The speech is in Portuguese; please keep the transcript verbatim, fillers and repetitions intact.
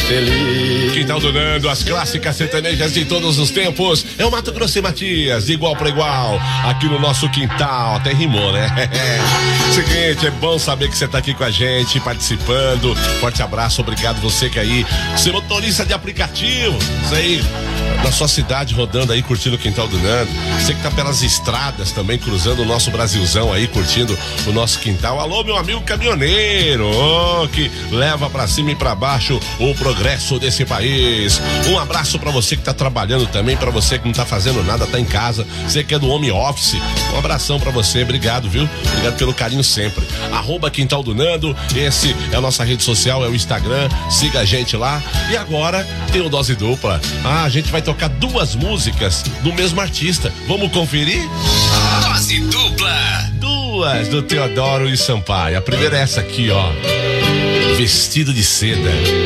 feliz. Quintal do Nando, as clássicas sertanejas de todos os tempos. É o Mato Grosso e Matias, de igual para igual, aqui no nosso quintal. Até rimou, né? Seguinte, é bom saber que você tá aqui com a gente, participando. Forte abraço, obrigado você que aí, você motorista de aplicativo, isso aí, na sua cidade, rodando aí, curtindo o Quintal do Nando. Você que tá pelas estradas também, cruzando o nosso Brasilzão aí, curtindo o nosso quintal. Alô, meu amigo caminhoneiro, oh, que leva pra cima e pra baixo o progresso desse país. Um abraço pra você que tá trabalhando também, pra você que não tá fazendo nada, tá em casa, você que é do home office, um abração pra você, obrigado, viu? Obrigado pelo carinho sempre. Arroba Quintal do Nando, esse é a nossa rede social, é o Instagram, siga a gente lá. E agora tem o Dose Dupla. Ah, a gente vai tocar duas músicas do mesmo artista. Vamos conferir? Dose Dupla. Duas do Teodoro e Sampaio. A primeira é essa aqui, ó. Vestido de Seda.